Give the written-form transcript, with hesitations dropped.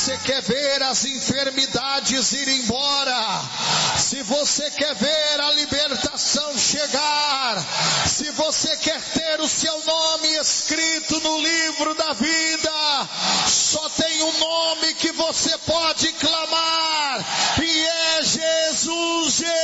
você quer ver as enfermidades ir embora, se você quer ver a libertação chegar, se você quer ter o seu nome escrito no livro da vida, só tem um nome que você pode clamar, e é Jesus.